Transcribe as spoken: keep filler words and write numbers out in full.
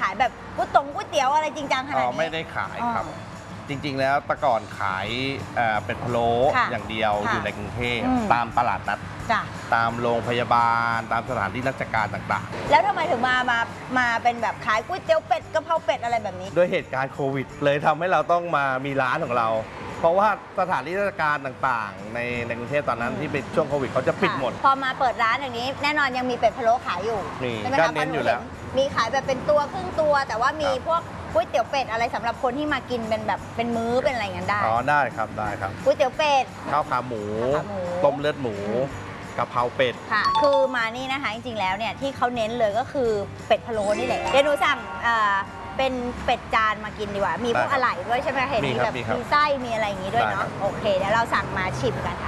ายแบบก๋วยตงก๋วยเตี๋ยวอะไรจริงจังขนาดอ๋อนี้ไม่ได้ขายครับอ๋อจริงๆแล้วแต่ก่อนขายเอ่อเป็ดพะโล้ค่ะอย่างเดียวค่ะอยู่ในกรุงเทพอืมตามตลาดนัดจ้ะตามโรงพยาบาล ตามสถานที่ราชการต่างแล้วทำไมถึงมามามาเป็นแบบขายก๋วยเตี๋ยวเป็ดกะเพราเป็ดอะไรแบบนี้ๆ ด้วยเหตุการณ์โควิด เลยทำให้เราต้องมามีร้านของเรา เพราะว่าสถานที่ราชการต่างๆ ในในกรุงเทพตอนนั้นที่เป็นช่วงโควิดเขาจะปิดหมดพอมาเปิดร้านอย่างนี้ แน่นอนยังมีเป็ดพะโล้ขายอยู่นี่ใช่ไหมก็คะเน้นอยู่แล้วมีขายแบบเป็นตัวครึ่งตัว แต่ว่ามีครับพวกก๋วยเตี๋ยวเป็ดอะไรสำหรับคนที่มากินเป็นแบบเป็นมื้อเป็นอะไรอย่างนั้นได้อ๋อได้ครับได้ครับก๋วยเตี๋ยวเป็ดข้าวขาหมูข้าวขาหมูต้มเลือดหมูกะเพราเป็ดค่ะ คือมานี่นะคะจริงๆแล้วเนี่ยที่เขาเน้นเลยก็คือเป็ดพะโล้นี่แหละเดี๋ยวหนูสั่งเอ่อเป็นเป็ดจานมากินดีกว่า มีพวกได้ครับอะไหล่ด้วยใช่ไหมเห็นมีมีครับแบบมีครับมีไส้มีอะไรอย่างนี้ด้วยได้ครัเนาะบโอเคเดี๋ยวเราสั่งมาชิมกันค่ะ